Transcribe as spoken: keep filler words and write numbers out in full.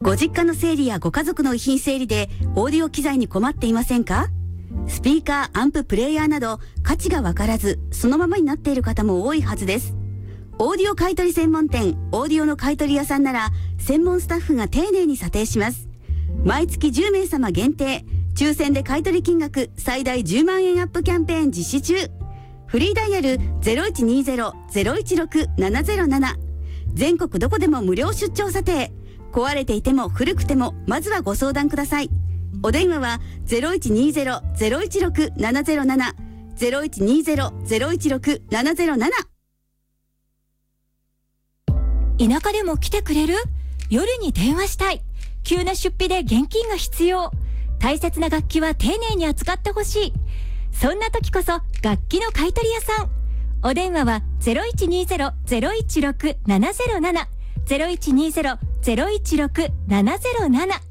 ご実家の整理やご家族の遺品整理でオーディオ機材に困っていませんか？スピーカー、アンプ、プレイヤーなど価値がわからずそのままになっている方も多いはずです。オーディオ買取専門店オーディオの買取屋さんなら専門スタッフが丁寧に査定します。毎月じゅうめいさま限定抽選で買取金額最大じゅうまんえんアップキャンペーン実施中。フリーダイヤル ゼロいちにゼロ ゼロいちろく ななゼロなな。全国どこでも無料出張査定。壊れていても古くてもまずはご相談ください。お電話は ゼロいちにゼロ ゼロいちろく ななゼロなな ゼロいちにゼロ ゼロいちろく ななゼロなな。 田舎でも来てくれる？夜に電話したい。急な出費で現金が必要。大切な楽器は丁寧に扱ってほしい。そんな時こそ楽器の買取屋さん。お電話は ゼロいちにゼロ ゼロいちろく ななゼロなな ゼロいちにゼロ ゼロいちろく ななゼロなな。